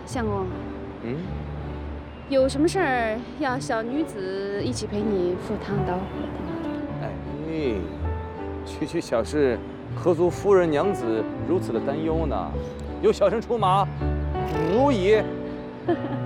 相公， 嗯， 有什么事儿要小女子一起陪你赴汤蹈火的吗？ 哎，区小事，何足夫人娘子如此的担忧呢？有小生出马，无疑。